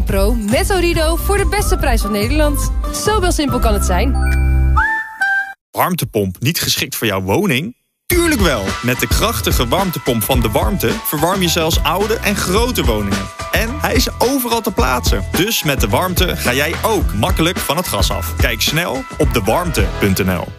Pro met Odido voor de beste prijs van Nederland. Zo simpel kan het zijn. Warmtepomp niet geschikt voor jouw woning? Tuurlijk wel! Met de krachtige warmtepomp van De Warmte verwarm je zelfs oude en grote woningen. En hij is overal te plaatsen. Dus met De Warmte ga jij ook makkelijk van het gas af. Kijk snel op dewarmte.nl.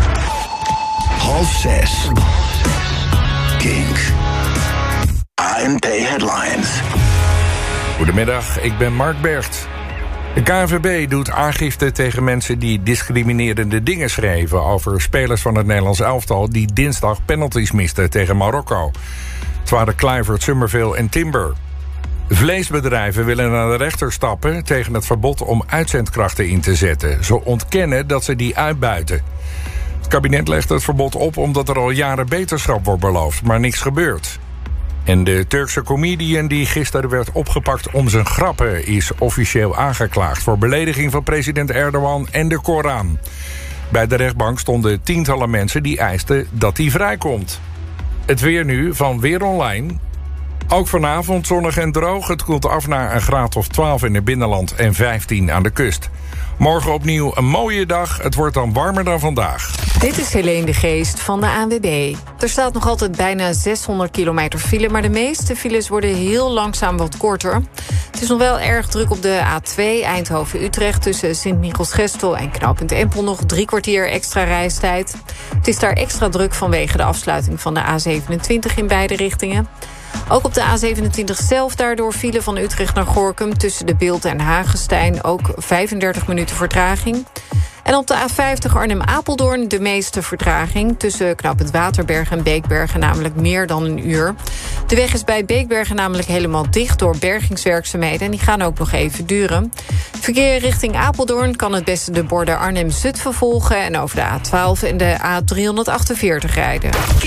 5:30. Kink. ANP Headlines. Goedemiddag, ik ben Mark Bergt. De KNVB doet aangifte tegen mensen die discriminerende dingen schreven over spelers van het Nederlands elftal die dinsdag penalties misten tegen Marokko. Het waren Kluivert, Summerville en Timber. Vleesbedrijven willen naar de rechter stappen tegen het verbod om uitzendkrachten in te zetten. Ze ontkennen dat ze die uitbuiten. Het kabinet legt het verbod op omdat er al jaren beterschap wordt beloofd, maar niks gebeurt. En de Turkse comedian die gisteren werd opgepakt om zijn grappen is officieel aangeklaagd voor belediging van president Erdogan en de Koran. Bij de rechtbank stonden tientallen mensen die eisten dat hij vrijkomt. Het weer nu van Weer Online. Ook vanavond zonnig en droog. Het koelt af naar een graad of 12 in het binnenland en 15 aan de kust. Morgen opnieuw een mooie dag. Het wordt dan warmer dan vandaag. Dit is Helene de Geest van de ANWB. Er staat nog altijd bijna 600 kilometer file, maar de meeste files worden heel langzaam wat korter. Het is nog wel erg druk op de A2 Eindhoven-Utrecht tussen Sint-Michielsgestel en knooppunt Empel. Nog 3 kwartier extra reistijd. Het is daar extra druk vanwege de afsluiting van de A27 in beide richtingen. Ook op de A27 zelf daardoor file van Utrecht naar Gorinchem tussen de Bilt en Hagestein ook 35 minuten vertraging. En op de A50 Arnhem-Apeldoorn de meeste vertraging tussen knooppunt Waterberg en Beekbergen, namelijk meer dan een uur. De weg is bij Beekbergen namelijk helemaal dicht door bergingswerkzaamheden en die gaan ook nog even duren. Verkeer richting Apeldoorn kan het beste de borden Arnhem-Zutphen volgen en over de A12 en de A348 rijden.